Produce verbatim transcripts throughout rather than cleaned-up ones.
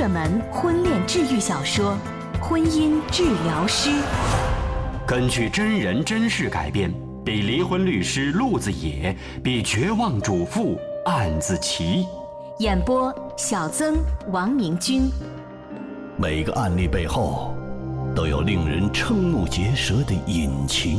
热门婚恋治愈小说《婚姻治疗师》， 根据真人真事改编，比离婚律师陆子野，比绝望主妇案子齐。 演播：小曾、王明君。 每个案例背后都有令人瞠目结舌的隐情。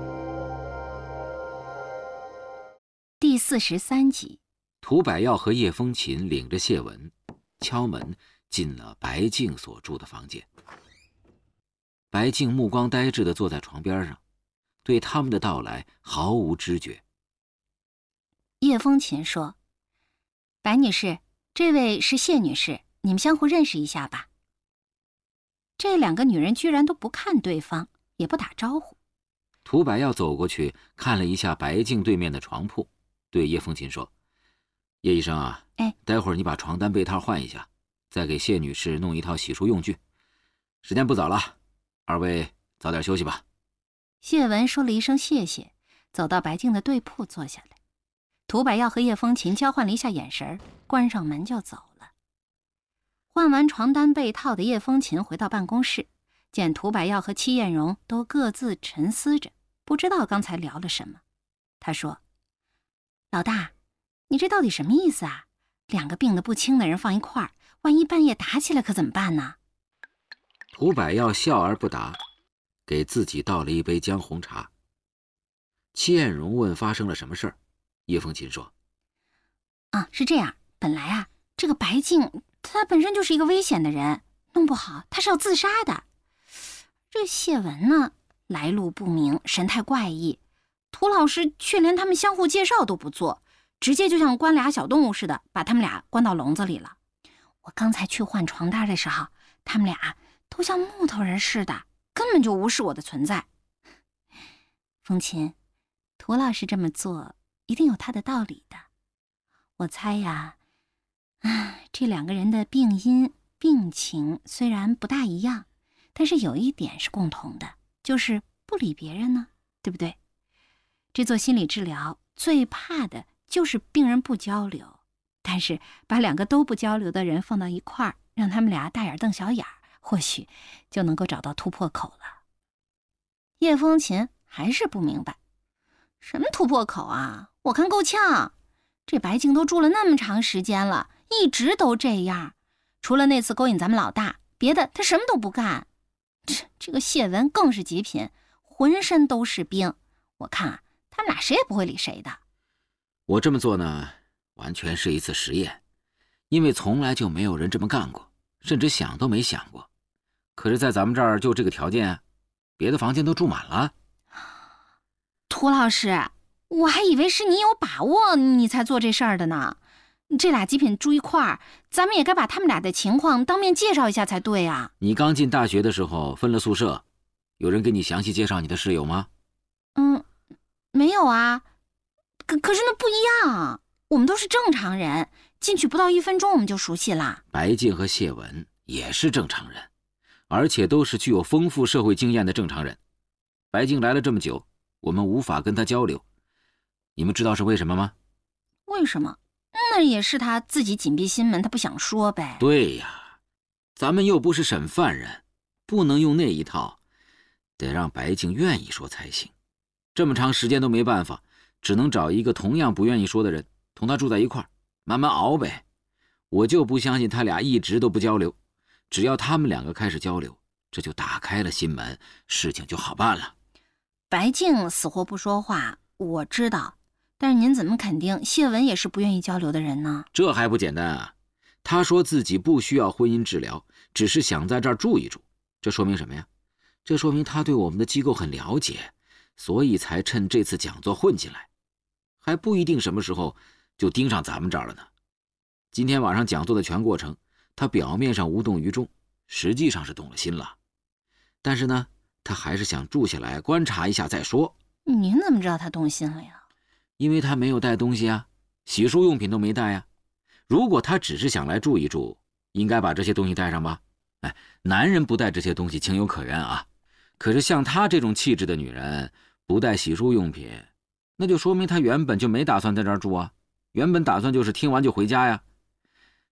第四十三集， 涂百耀和叶风琴领着谢文敲门进了白静所住的房间。白静目光呆滞地坐在床边上，对他们的到来毫无知觉。 叶风琴说：“白女士，这位是谢女士，你们相互认识一下吧。”这两个女人居然都不看对方，也不打招呼。 涂百耀走过去看了一下白静对面的床铺，对叶风琴说：“叶医生啊， 哎， 待会儿你把床单被套换一下，再给谢女士弄一套洗漱用具。时间不早了，二位早点休息吧。” 谢文说了一声谢谢，走到白静的对铺坐下来。涂百耀和叶风琴交换了一下眼神，关上门就走了。换完床单被套的叶风琴回到办公室，见涂百耀和戚艳荣都各自沉思着，不知道刚才聊了什么。他说：“老大，你这到底什么意思啊？两个病得不轻的人放一块儿，万一半夜打起来可怎么办呢？” 涂百耀笑而不答，给自己倒了一杯姜红茶。戚艳荣问发生了什么事儿，叶风琴说：“ 啊，是这样，本来啊，这个白静她本身就是一个危险的人，弄不好她是要自杀的。这谢文呢，来路不明，神态怪异，涂老师却连他们相互介绍都不做，直接就像关俩小动物似的，把他们俩关到笼子里了。我刚才去换床单的时候，他们俩都像木头人似的，根本就无视我的存在。风琴，涂老师这么做一定有他的道理的。我猜呀，啊，这两个人的病因病情虽然不大一样，但是有一点是共同的，就是不理别人呢，对不对？这做心理治疗最怕的就是病人不交流，但是把两个都不交流的人放到一块儿，让他们俩大眼瞪小眼儿，或许就能够找到突破口了。叶风琴还是不明白，什么突破口啊？我看够呛。这白静都住了那么长时间了，一直都这样，除了那次勾引咱们老大，别的他什么都不干。这这个谢文更是极品，浑身都是冰，我看啊，他们俩谁也不会理谁的。 我这么做呢，完全是一次实验，因为从来就没有人这么干过，甚至想都没想过。可是在咱们这儿就这个条件，别的房间都住满了。 涂老师，我还以为是你有把握你才做这事儿的呢。这俩极品住一块儿，咱们也该把他们俩的情况当面介绍一下才对啊。 你刚进大学的时候分了宿舍，有人给你详细介绍你的室友吗？ 嗯，没有啊。可可是那不一样，我们都是正常人，进去不到一分钟我们就熟悉了。 白静和谢文也是正常人，而且都是具有丰富社会经验的正常人。白静来了这么久，我们无法跟他交流，你们知道是为什么吗？ 为什么？那也是他自己紧闭心门，他不想说呗。 对呀，咱们又不是审犯人，不能用那一套，得让白静愿意说才行。这么长时间都没办法，只能找一个同样不愿意说的人，同他住在一块儿，慢慢熬呗。我就不相信他俩一直都不交流，只要他们两个开始交流，这就打开了心门，事情就好办了。 白静死活不说话，我知道，但是您怎么肯定谢文也是不愿意交流的人呢？ 这还不简单啊？他说自己不需要婚姻治疗，只是想在这儿住一住，这说明什么呀？这说明他对我们的机构很了解，所以才趁这次讲座混进来，还不一定什么时候就盯上咱们这儿了呢。今天晚上讲座的全过程，他表面上无动于衷，实际上是动了心了。但是呢，他还是想住下来观察一下再说。 您怎么知道他动心了呀？ 因为他没有带东西啊，洗漱用品都没带呀。如果他只是想来住一住，应该把这些东西带上吧。哎，男人不带这些东西情有可原啊。可是像她这种气质的女人，不带洗漱用品，那就说明她原本就没打算在这儿住啊，原本打算就是听完就回家呀。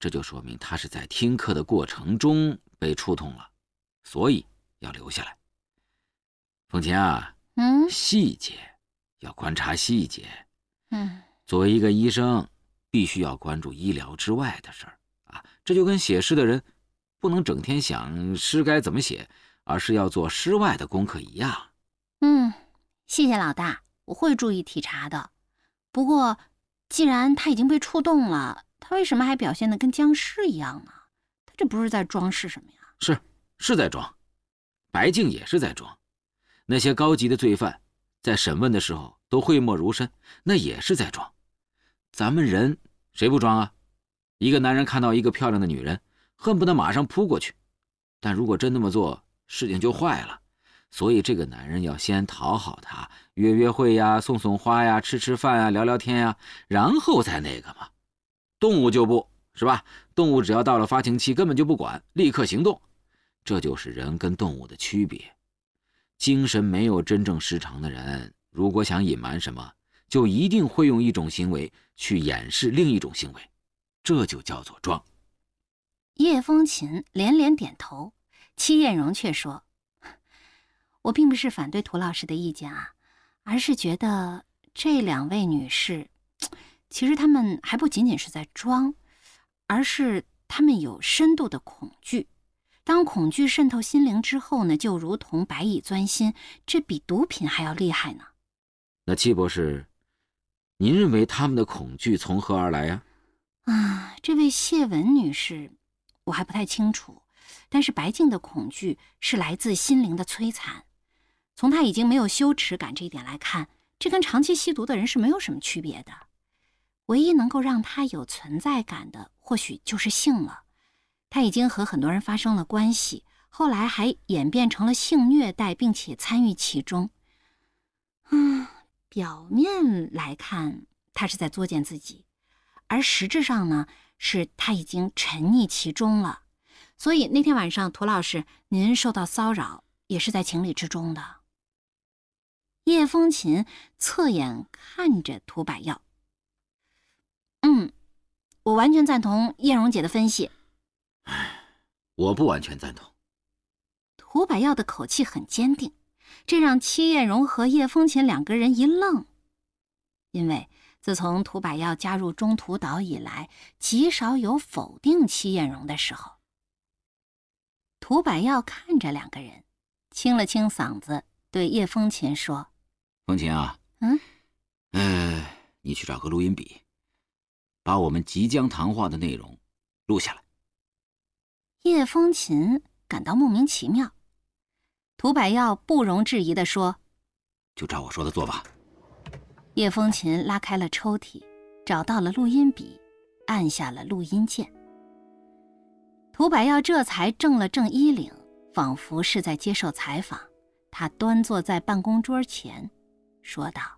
这就说明他是在听课的过程中被触痛了，所以要留下来。凤琴啊， 嗯细节要观察细节。 嗯， 作为一个医生，必须要关注医疗之外的事儿啊。这就跟写诗的人不能整天想诗该怎么写，而是要做诗外的功课一样。 嗯，谢谢老大，我会注意体察的。不过，既然他已经被触动了，他为什么还表现得跟僵尸一样呢？他这不是在装是什么呀？ 是，是在装。白净也是在装。那些高级的罪犯在审问的时候都讳莫如深，那也是在装。咱们人谁不装啊？一个男人看到一个漂亮的女人，恨不得马上扑过去，但如果真那么做，事情就坏了。所以这个男人要先讨好她，约约会呀，送送花呀，吃吃饭呀，聊聊天呀，然后再那个嘛。动物就不是吧？动物只要到了发情期，根本就不管，立刻行动。这就是人跟动物的区别。精神没有真正失常的人，如果想隐瞒什么，就一定会用一种行为去掩饰另一种行为，这就叫做装。 叶风琴连连点头，戚艳荣却说：“我并不是反对涂老师的意见啊，而是觉得这两位女士，其实她们还不仅仅是在装，而是她们有深度的恐惧。当恐惧渗透心灵之后呢，就如同白蚁钻心，这比毒品还要厉害呢。” 那戚博士，您认为他们的恐惧从何而来呀？ 啊，这位谢文女士，我还不太清楚，但是白净的恐惧是来自心灵的摧残。从她已经没有羞耻感这一点来看，这跟长期吸毒的人是没有什么区别的。唯一能够让她有存在感的，或许就是性了。她已经和很多人发生了关系，后来还演变成了性虐待，并且参与其中。嗯，表面来看，她是在作践自己，而实质上呢，是她已经沉溺其中了。所以那天晚上，涂老师您受到骚扰，也是在情理之中的。叶风琴侧眼看着涂百耀，嗯，我完全赞同艳荣姐的分析。 我不完全赞同。 涂百耀的口气很坚定，这让戚艳荣和叶风琴两个人一愣。因为自从涂百耀加入中途岛以来，极少有否定戚艳荣的时候。涂百耀看着两个人，清了清嗓子，对叶风琴说：“ 风琴啊， 嗯， 呃，你去找个录音笔，把我们即将谈话的内容录下来。” 叶风琴感到莫名其妙。涂百耀不容置疑地说：“ 就照我说的做吧。” 叶风琴拉开了抽屉，找到了录音笔，按下了录音键。涂百耀这才正了正衣领，仿佛是在接受采访。他端坐在办公桌前，说道：“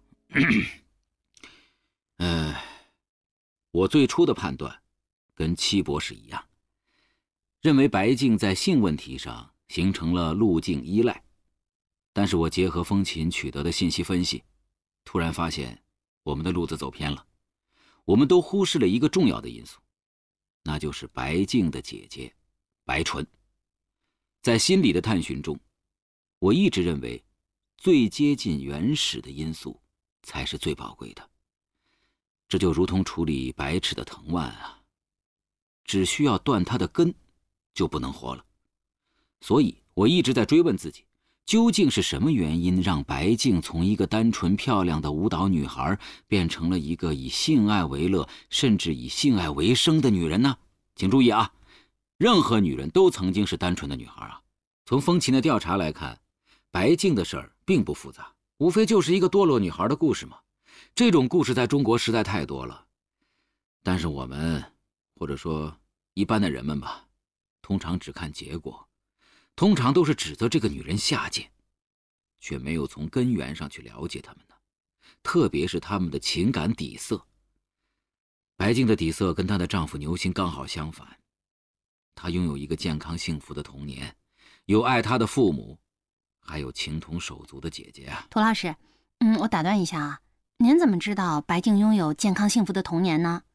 呃，我最初的判断跟戚博士一样，认为白净在性问题上形成了路径依赖。但是我结合风琴取得的信息分析，突然发现我们的路子走偏了。我们都忽视了一个重要的因素，那就是白净的姐姐白纯。在心理的探寻中，我一直认为最接近原始的因素才是最宝贵的。这就如同处理白痴的藤蔓啊，只需要断它的根，就不能活了。所以我一直在追问自己，究竟是什么原因让白净从一个单纯漂亮的舞蹈女孩变成了一个以性爱为乐，甚至以性爱为生的女人呢？请注意啊，任何女人都曾经是单纯的女孩啊。从风琴的调查来看，白净的事儿并不复杂，无非就是一个堕落女孩的故事嘛。这种故事在中国实在太多了，但是我们或者说一般的人们吧，通常只看结果，通常都是指责这个女人下贱，却没有从根源上去了解她们呢，特别是她们的情感底色。白净的底色跟她的丈夫牛星刚好相反，她拥有一个健康幸福的童年，有爱她的父母，还有情同手足的姐姐啊。 涂老师，嗯，我打断一下啊，您怎么知道白净拥有健康幸福的童年呢？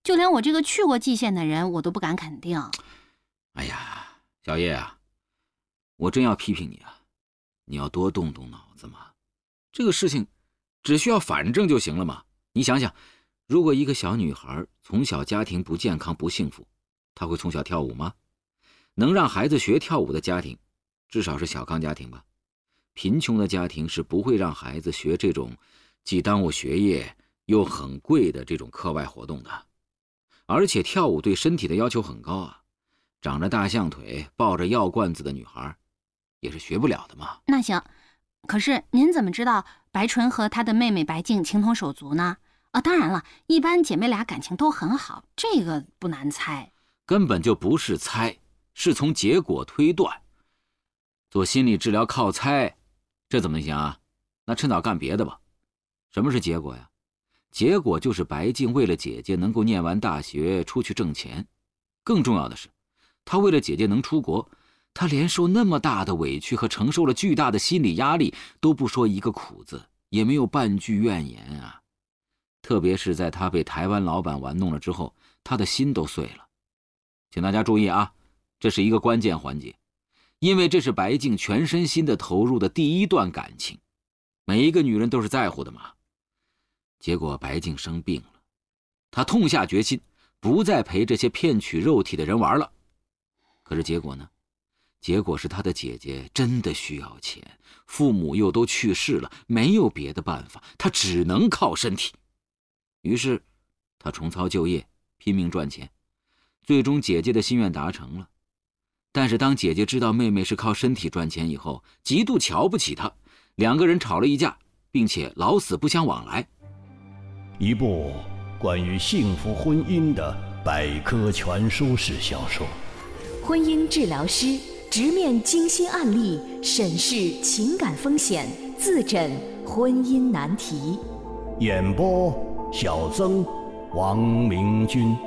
就连我这个去过蓟县的人，我都不敢肯定。 哎呀，小叶啊，我真要批评你啊，你要多动动脑子嘛。这个事情只需要反正就行了嘛。你想想，如果一个小女孩从小家庭不健康不幸福，她会从小跳舞吗？能让孩子学跳舞的家庭至少是小康家庭吧。贫穷的家庭是不会让孩子学这种既耽误学业又很贵的这种课外活动的。而且跳舞对身体的要求很高啊，长着大象腿抱着药罐子的女孩也是学不了的嘛。 那行，可是您怎么知道白纯和她的妹妹白静情同手足呢？啊，当然了，一般姐妹俩感情都很好，这个不难猜。 根本就不是猜，是从结果推断。做心理治疗靠猜，这怎么行啊？那趁早干别的吧。什么是结果呀？结果就是白静为了姐姐能够念完大学出去挣钱，更重要的是，她为了姐姐能出国，她连受那么大的委屈和承受了巨大的心理压力都不说一个苦字，也没有半句怨言啊。特别是在她被台湾老板玩弄了之后，她的心都碎了。请大家注意啊，这是一个关键环节，因为这是白静全身心的投入的第一段感情，每一个女人都是在乎的嘛。结果白静生病了，她痛下决心不再陪这些骗取肉体的人玩了。可是结果呢？结果是她的姐姐真的需要钱，父母又都去世了，没有别的办法，她只能靠身体。于是她重操旧业，拼命赚钱，最终姐姐的心愿达成了。但是当姐姐知道妹妹是靠身体赚钱以后，极度瞧不起她，两个人吵了一架，并且老死不相往来。 一部关于幸福婚姻的百科全书式小说。 婚姻治疗师直面惊心案例，审视情感风险，自诊婚姻难题。 演播小曾、王明君。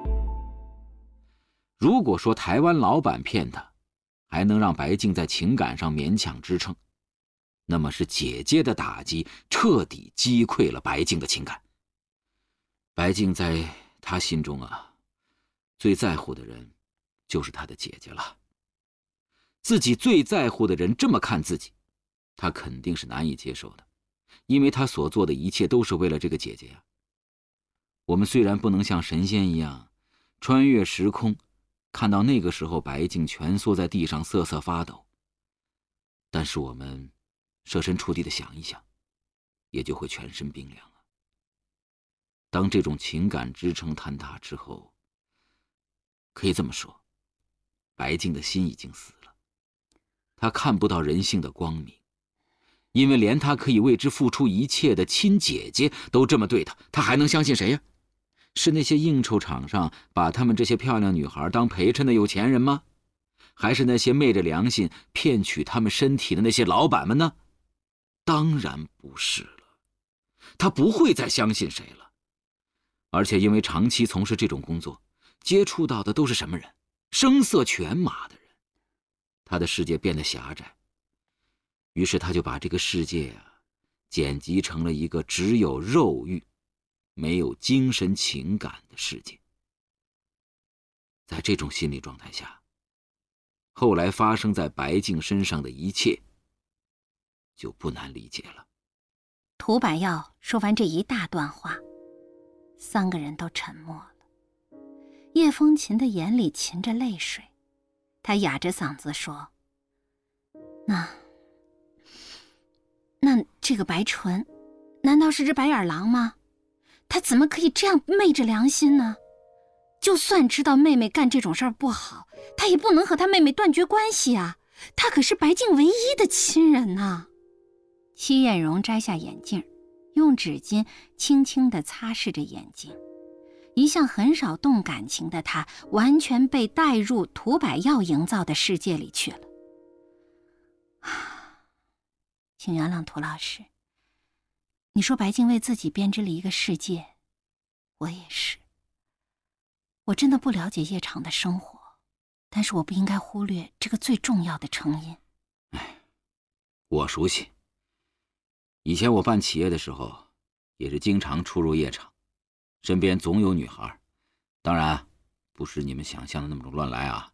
如果说台湾老板骗她，还能让白静在情感上勉强支撑，那么是姐姐的打击彻底击溃了白静的情感。白静在她心中啊，最在乎的人就是她的姐姐了。自己最在乎的人这么看自己，她肯定是难以接受的，因为她所做的一切都是为了这个姐姐呀。我们虽然不能像神仙一样穿越时空，看到那个时候白静蜷缩在地上瑟瑟发抖，但是我们设身处地的想一想，也就会全身冰凉了。当这种情感支撑坍塌之后，可以这么说，白静的心已经死了，她看不到人性的光明，因为连她可以为之付出一切的亲姐姐都这么对她，她还能相信谁呀？是那些应酬场上把她们这些漂亮女孩当陪衬的有钱人吗？还是那些昧着良心骗取她们身体的那些老板们呢？当然不是了，她不会再相信谁了。而且因为长期从事这种工作，接触到的都是什么人？声色犬马的人。他的世界变得狭窄，于是他就把这个世界啊剪辑成了一个只有肉欲没有精神情感的世界。在这种心理状态下，后来发生在白静身上的一切就不难理解了。 涂百耀说完这一大段话，三个人都沉默了。叶风琴的眼里噙着泪水，他哑着嗓子说：那那这个白纯难道是只白眼狼吗？他怎么可以这样昧着良心呢？就算知道妹妹干这种事儿不好，他也不能和他妹妹断绝关系啊，他可是白静唯一的亲人呐。戚艳荣摘下眼镜，用纸巾轻轻地擦拭着眼睛。一向很少动感情的他，完全被带入涂百耀营造的世界里去了。请原谅涂老师，你说白静为自己编织了一个世界，我也是。我真的不了解夜场的生活，但是我不应该忽略这个最重要的成因。 哎，我熟悉。以前我办企业的时候，也是经常出入夜场，身边总有女孩， 当然，不是你们想象的那么种乱来啊。